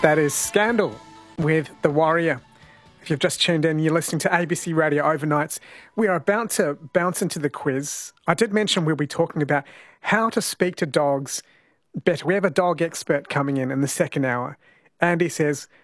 That is Scandal with The Warrior. If you've just tuned in, you're listening to ABC Radio Overnights. We are about to bounce into the quiz. I did mention we'll be talking about how to speak to dogs better. We have a dog expert coming in the second hour. Andy says,